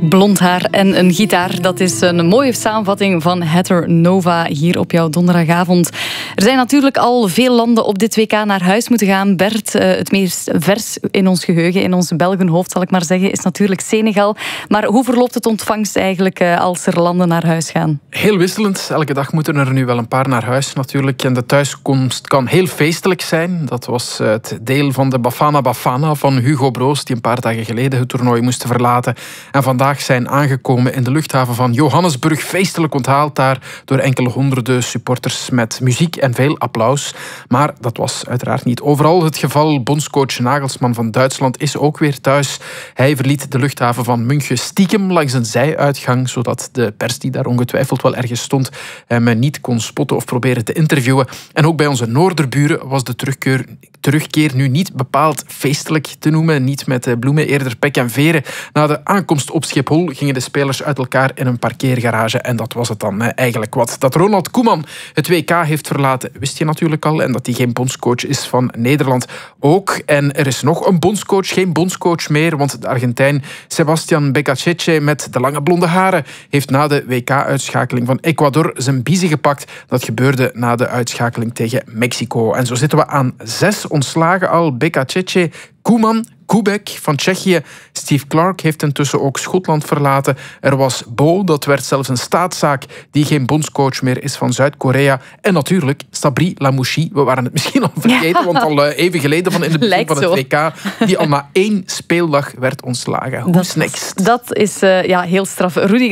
Blond haar en een gitaar. Dat is een mooie samenvatting van Heather Nova hier op jouw donderdagavond. Er zijn natuurlijk al veel landen op dit WK naar huis moeten gaan. Bert, het meest vers in ons geheugen, in ons Belgenhoofd zal ik maar zeggen, is natuurlijk Senegal. Maar hoe verloopt het ontvangst eigenlijk als er landen naar huis gaan? Heel wisselend. Elke dag moeten er nu wel een paar naar huis natuurlijk. En de thuiskomst kan heel feestelijk zijn. Dat was het deel van de Bafana Bafana van Hugo Broos, die een paar dagen geleden het toernooi moest verlaten. En vandaag zijn aangekomen in de luchthaven van Johannesburg. Feestelijk onthaald daar door enkele honderden supporters met muziek en veel applaus. Maar dat was uiteraard niet overal het geval. Bondscoach Nagelsman van Duitsland is ook weer thuis. Hij verliet de luchthaven van München stiekem langs een zijuitgang, zodat de pers die daar ongetwijfeld wel ergens stond hem niet kon spotten of proberen te interviewen. En ook bij onze noorderburen was de terugkeer nu niet bepaald feestelijk te noemen. Niet met bloemen, eerder pek en veren. Na de aankomst op Schiphol gingen de spelers uit elkaar in een parkeergarage. En dat was het dan eigenlijk wat. Dat Ronald Koeman het WK heeft verlaten, wist je natuurlijk al. En dat hij geen bondscoach is van Nederland ook. En er is nog een bondscoach, geen bondscoach meer. Want de Argentijn Sebastián Becachese met de lange blonde haren heeft na de WK-uitschakeling van Ecuador zijn biezen gepakt. Dat gebeurde na de uitschakeling tegen Mexico. En zo zitten we aan 6 ontslagen al. Becachese, Koeman, Kubek van Tsjechië. Steve Clark heeft intussen ook Schotland verlaten. Er was Bo, dat werd zelfs een staatszaak, die geen bondscoach meer is van Zuid-Korea. En natuurlijk Sabri Lamouchi. We waren het misschien al vergeten, want al even geleden van in het begin van het WK, die al na 1 speeldag werd ontslagen. Who's next? Dat is heel straf. Rudy